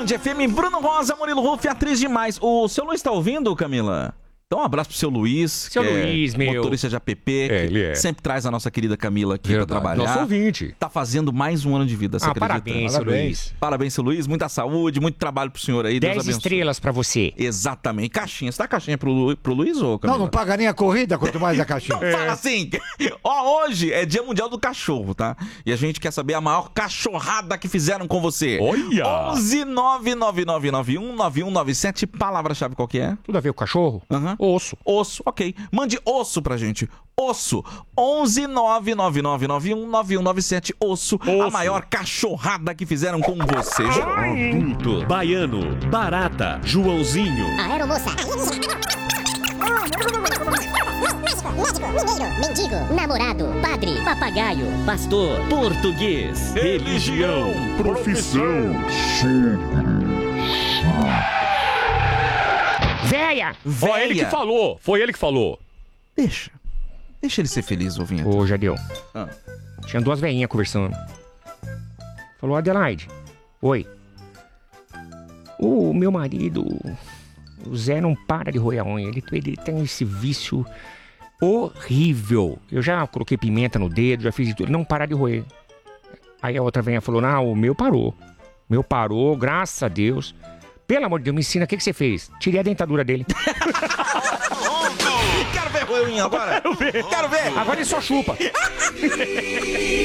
Band FM, Bruno Rosa, Murilo Ruff, atriz demais. O seu Luiz tá ouvindo, Camila? Então um abraço pro seu Luiz. Seu Luiz, meu. Motorista de app, que ele é. sempre traz a nossa querida Camila aqui pra trabalhar. Nosso ouvinte. Tá fazendo mais um ano de vida, você acredita? Parabéns, seu Luiz. Parabéns, seu Luiz. Muita saúde, muito trabalho pro senhor aí. 10 estrelas pra você. Exatamente. Caixinha. Você dá caixinha pro Luiz ou Camila? Não paga nem a corrida, quanto mais a caixinha. Fala assim. Ó, hoje é Dia Mundial do Cachorro, tá? E a gente quer saber a maior cachorrada que fizeram com você. Olha! 11999919197. Palavra-chave qual que é? Tudo a ver com cachorro? Osso. Osso, ok. Mande osso pra gente. Osso. 11999919197. Osso. A maior cachorrada que fizeram com você. Adulto, baiano, barata, Joãozinho. Aeromoça. Médico, mineiro, mendigo, namorado, padre, Papagaio, pastor, português, religião, profissão. Véia! Ó, ele que falou. Foi ele que falou. Deixa ele ser feliz, ouvindo. Ô, Jadeu. Tinha duas veinhas conversando. Falou, Adelaide. Oi. O meu marido, o Zé, não para de roer a unha. Ele tem esse vício horrível. Eu já coloquei pimenta no dedo, já fiz tudo. Ele não para de roer. Aí a outra veinha falou, não, o meu parou. O meu parou, graças a Deus. Pelo amor de Deus, me ensina, o que você fez? Tirei a dentadura dele. Quero ver roer unha agora. Quero ver. Agora ele só chupa.